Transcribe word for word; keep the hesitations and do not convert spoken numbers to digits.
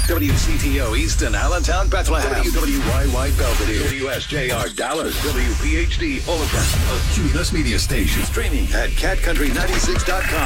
W C T O Easton, Allentown, Bethlehem. W W Y Y Belvedere. W S J R Dallas. W P H D Overland. A Q Plus Media Station. Streaming at cat country ninety-six dot com.